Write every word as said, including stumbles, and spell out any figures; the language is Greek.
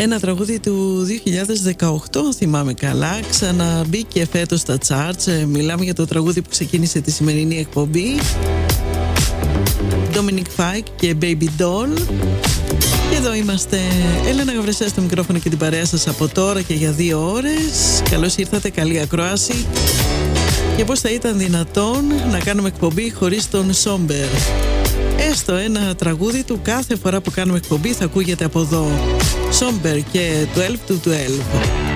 Ένα τραγούδι του δύο χιλιάδες δεκαοκτώ, θυμάμαι καλά. Ξαναμπήκε φέτος στα charts. Μιλάμε για το τραγούδι που ξεκίνησε τη σημερινή εκπομπή. Dominic Fike και Baby Doll. Και εδώ είμαστε, Έλενα Γαβρεσέα στο μικρόφωνο και την παρέα σας από τώρα και για δύο ώρες. Καλώς ήρθατε, καλή ακρόαση. Και πώς θα ήταν δυνατόν να κάνουμε εκπομπή χωρίς τον Somber? Έστω ένα τραγούδι του κάθε φορά που κάνουμε εκπομπή θα ακούγεται από εδώ. Somber και twelve to twelve.